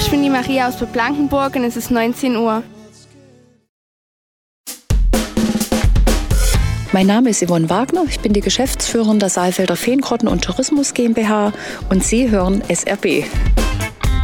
Ich bin die Maria aus Bad Blankenburg und es ist 19 Uhr. Mein Name ist Yvonne Wagner, ich bin die Geschäftsführerin der Saalfelder Feengrotten und Tourismus GmbH und Sie hören SRB.